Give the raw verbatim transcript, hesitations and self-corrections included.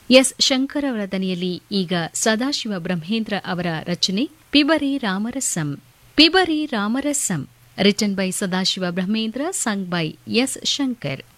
S Shankar ಅವರ ದನಿಯಲ್ಲಿ ಈಗ ಸದಾಶಿವ ಬ್ರಹ್ಮೇಂದ್ರ ಅವರ ರಚನೆ ಪಿಬರಿ ರಾಮರಸಂ. ಪಿಬರಿ ರಾಮರಸಂ written by Sadashiva Brahmendra, sung by S Shankar.